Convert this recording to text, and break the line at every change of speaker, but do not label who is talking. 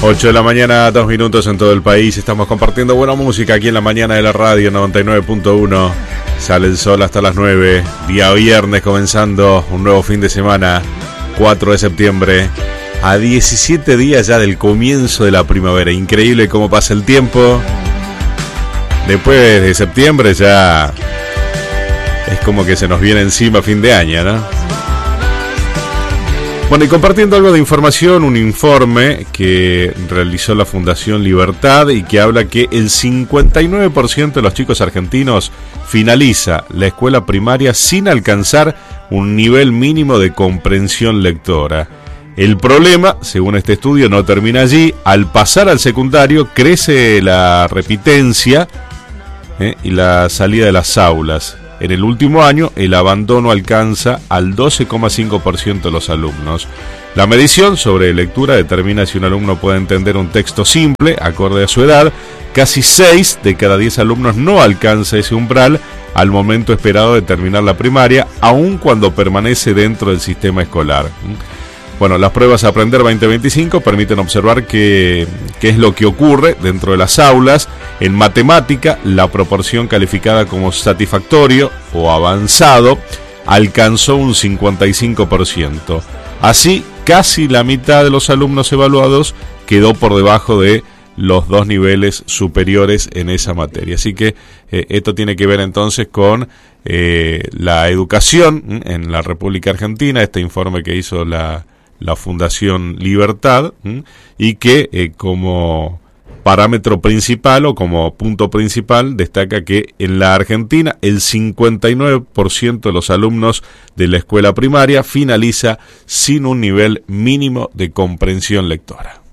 8 de la mañana, 2 minutos en todo el país. Estamos compartiendo buena música aquí en la mañana de la radio 99.1. Sale el sol hasta las 9. Día viernes comenzando un nuevo fin de semana. 4 de septiembre. A 17 días ya del comienzo de la primavera. Increíble cómo pasa el tiempo. Después de septiembre ya es como que se nos viene encima fin de año, ¿no? Bueno, y compartiendo algo de información, un informe que realizó la Fundación Libertad y que habla que el 59% de los chicos argentinos finaliza la escuela primaria sin alcanzar un nivel mínimo de comprensión lectora. El problema, según este estudio, no termina allí. Al pasar al secundario crece la repitencia y la salida de las aulas. En el último año, el abandono alcanza al 12,5% de los alumnos. La medición sobre lectura determina si un alumno puede entender un texto simple, acorde a su edad. Casi 6 de cada 10 alumnos no alcanza ese umbral al momento esperado de terminar la primaria, aun cuando permanece dentro del sistema escolar. Bueno, las pruebas Aprender 2025 permiten observar qué es lo que ocurre dentro de las aulas. En matemática, la proporción calificada como satisfactorio o avanzado alcanzó un 55%. Así, casi la mitad de los alumnos evaluados quedó por debajo de los 2 niveles superiores en esa materia. Así que esto tiene que ver entonces con la educación en la República Argentina, este informe que hizo la Fundación Libertad, y que como parámetro principal o como punto principal destaca que en la Argentina el 59% de los alumnos de la escuela primaria finaliza sin un nivel mínimo de comprensión lectora.